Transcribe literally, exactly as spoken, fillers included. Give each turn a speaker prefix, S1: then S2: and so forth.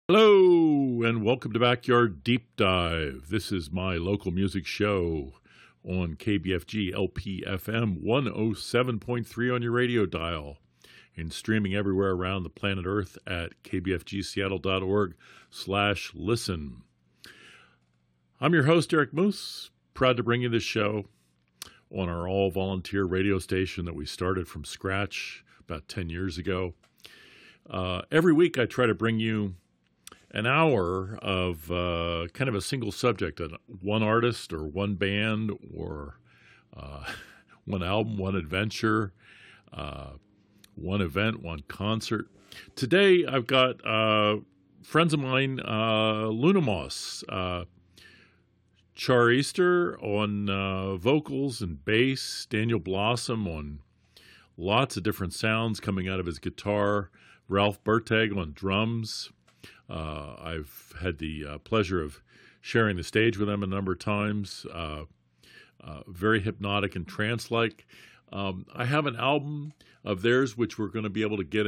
S1: Hello, and welcome to Backyard Deep Dive. This is my local music show on K B F G L P F M one oh seven point three on your radio dial and streaming everywhere around the planet Earth at k b f g seattle dot org slash listen. I'm your host, Eric Moose, proud to bring you this show on our all-volunteer radio station that we started from scratch about ten years ago. Uh, every week I try to bring you an hour of uh, kind of a single subject, uh, one artist or one band or uh, one album, one adventure, uh, one event, one concert. Today I've got uh, friends of mine, uh, Lunamoss, uh, Char Easter on uh, vocals and bass, Daniel Blossom on lots of different sounds coming out of his guitar, Ralph Bertag on drums. Uh, I've had the uh, pleasure of sharing the stage with them a number of times. Uh, uh, very hypnotic and trance-like. Um, I have an album of theirs which we're going to be able to get